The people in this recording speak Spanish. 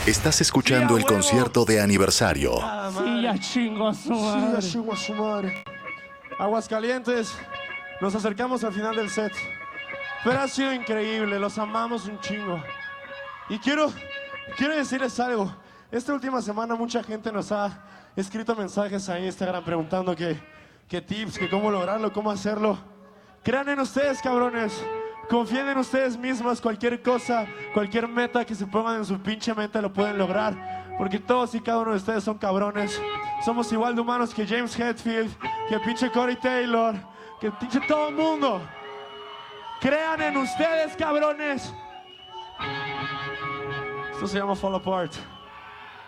Estás escuchando el concierto de aniversario. Sí, ya chingo a su madre. Sí, ya chingo a su madre. Aguascalientes, nos acercamos al final del set. Pero ha sido increíble, los amamos un chingo. Y quiero decirles algo. Esta última semana mucha gente nos ha escrito mensajes a Instagram preguntando qué tips, que cómo lograrlo, cómo hacerlo. Crean en ustedes, cabrones. Confíen en ustedes mismos. Cualquier cosa, cualquier meta que se pongan en su pinche mente lo pueden lograr. Porque todos y cada uno de ustedes son cabrones. Somos igual de humanos que James Hetfield, que pinche Corey Taylor, que pinche todo el mundo. Crean en ustedes, cabrones. Esto se llama Fall Apart.